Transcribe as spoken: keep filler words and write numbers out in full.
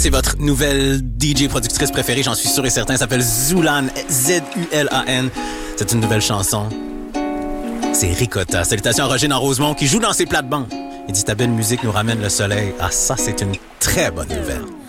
C'est votre nouvelle D J productrice préférée, j'en suis sûr et certain. Elle s'appelle Zulan, Z U L A N. C'est une nouvelle chanson. C'est Ricotta. Salutations à Roger dans Rosemont qui joue dans ses plates-bandes. Il dit ta belle musique nous ramène le soleil. Ah, ça, c'est une très bonne nouvelle.